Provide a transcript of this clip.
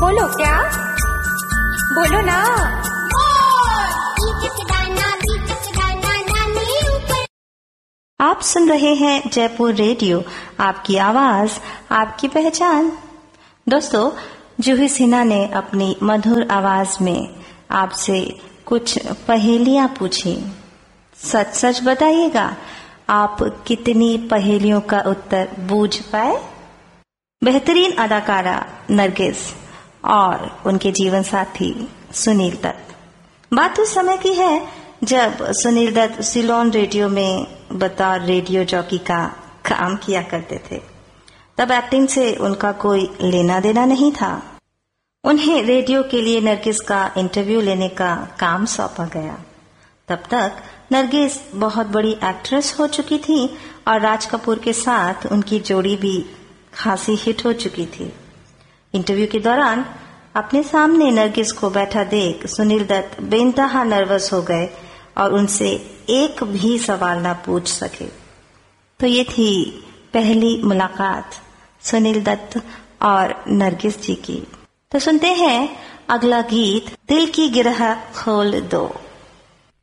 बोलो क्या, बोलो ना। आप सुन रहे हैं जयपुर रेडियो, आपकी आवाज आपकी पहचान। दोस्तों, जूही सिन्हा ने अपनी मधुर आवाज में आपसे कुछ पहेलियां पूछी। सच सच बताइएगा, आप कितनी पहेलियों का उत्तर बूझ पाए? बेहतरीन अदाकारा नरगिस और उनके जीवन साथी सुनील दत्त। बात उस समय की है जब सुनील दत्त सिलोन रेडियो में बतौर रेडियो जॉकी का काम किया करते थे। तब एक्टिंग से उनका कोई लेना देना नहीं था। उन्हें रेडियो के लिए नरगिस का इंटरव्यू लेने का काम सौंपा गया। तब तक नरगिस बहुत बड़ी एक्ट्रेस हो चुकी थी और राज कपूर के साथ उनकी जोड़ी भी खासी हिट हो चुकी थी। इंटरव्यू के दौरान अपने सामने नरगिस को बैठा देख सुनील दत्त बेइंतहा नर्वस हो गए और उनसे एक भी सवाल ना पूछ सके। तो ये थी पहली मुलाकात सुनील दत्त और नरगिस जी की। तो सुनते हैं अगला गीत, दिल की गिरह खोल दो।